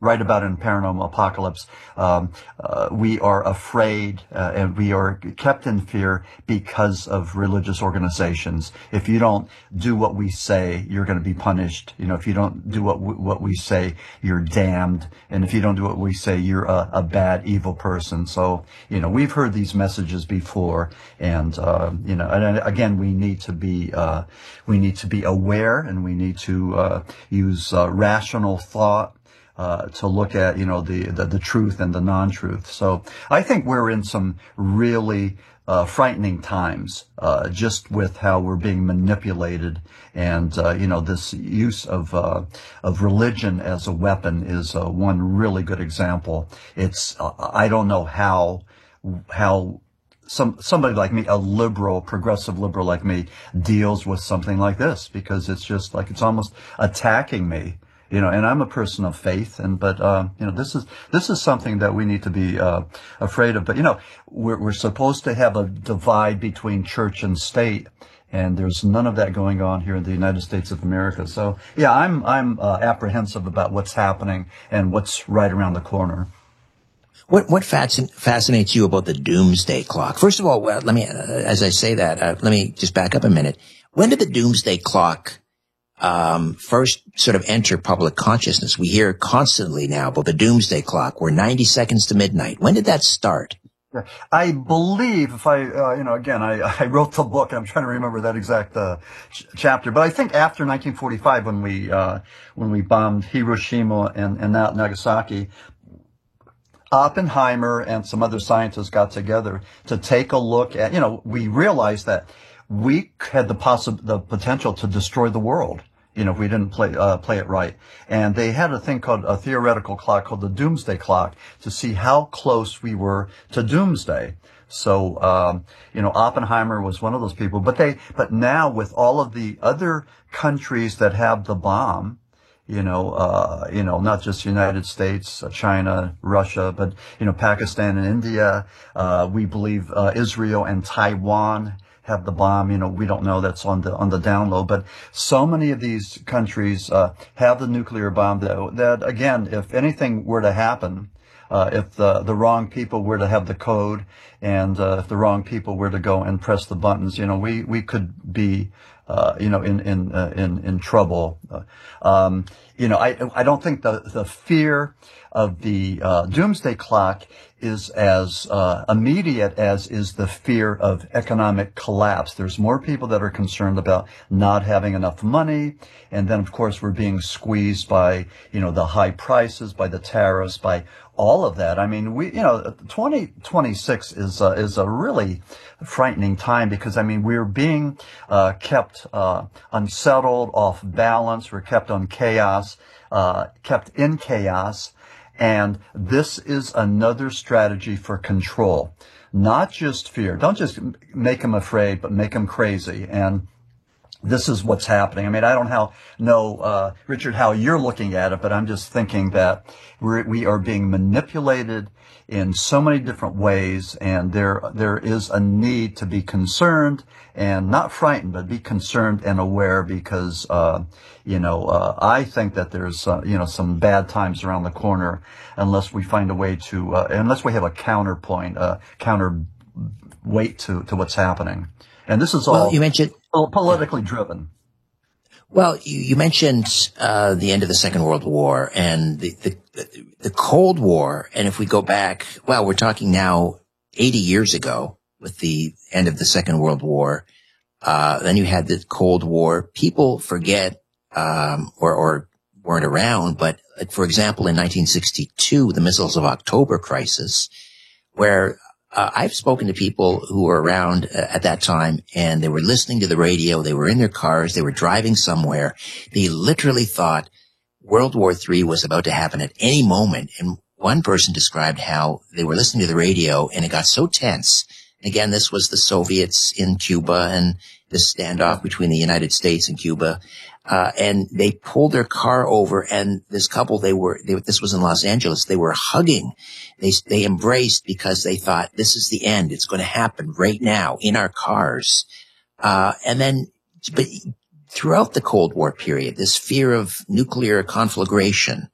write about in Paranormal Apocalypse. We are afraid and we are kept in fear because of religious organizations. If you don't do what we say, you're going to be punished. If you don't do what we say, you're damned. And if you don't do what we say, you're a bad, evil person. So, we've heard these messages before, and and again, we need to be aware, and we need to use rational thought to look at the truth and the non-truth. So I think we're in some really frightening times, just with how we're being manipulated, and this use of religion as a weapon is one really good example. It's I don't know how somebody like me, a progressive liberal like me, deals with something like this, because it's just like it's almost attacking me. And I'm a person of faith, but this is something that we need to be afraid of. But we're supposed to have a divide between church and state, and there's none of that going on here in the United States of America. So yeah, I'm apprehensive about what's happening and what's right around the corner. What fascinates you about the doomsday clock? First of all, let me, as I say that, let me just back up a minute. When did the doomsday clock first sort of enter public consciousness? We hear constantly now about the doomsday clock. We're 90 seconds to midnight. When did that start? I believe, if I wrote the book, I'm trying to remember that exact chapter, but I think after 1945, when we bombed Hiroshima and Nagasaki, Oppenheimer and some other scientists got together to take a look at, we realized that we had the potential to destroy the world, if we didn't play it right. And they had a theoretical clock called the doomsday clock to see how close we were to doomsday. So, Oppenheimer was one of those people, but now with all of the other countries that have the bomb, not just United States, China, Russia, but, Pakistan and India. We believe, Israel and Taiwan have the bomb. We don't know, that's on the down low, but so many of these countries, have the nuclear bomb that again, if anything were to happen, if the wrong people were to have the code, and if the wrong people were to go and press the buttons, we could be in trouble. I don't think the fear of the doomsday clock is as immediate as is the fear of economic collapse. There's more people that are concerned about not having enough money, and then of course we're being squeezed by the high prices, by the tariffs, by all of that. I mean, 2026 is a really frightening time, because we're being kept unsettled, off balance. We're kept on chaos, kept in chaos. And this is another strategy for control, not just fear. Don't just make them afraid, but make them crazy. And this is what's happening. I don't know, Richard, how you're looking at it, but I'm just thinking that we are being manipulated in so many different ways, and there is a need to be concerned and not frightened, but be concerned and aware, because I think that there's some bad times around the corner, unless we find a way to unless we have a counterpoint, counterweight to what's happening. And this is all you mentioned politically driven. Well, you mentioned the end of the Second World War and the Cold War. And if we go back, well, we're talking now 80 years ago with the end of the Second World War. Then you had the Cold War. People forget or weren't around, but for example, in 1962, the Missiles of October crisis, where I've spoken to people who were around at that time, and they were listening to the radio. They were in their cars. They were driving somewhere. They literally thought World War III was about to happen at any moment. And one person described how they were listening to the radio, and it got so tense. And again, this was the Soviets in Cuba and this standoff between the United States and Cuba. And they pulled their car over, and this couple, this was in Los Angeles, they were hugging. They embraced because they thought, this is the end. It's going to happen right now in our cars. But throughout the Cold War period, this fear of nuclear conflagration,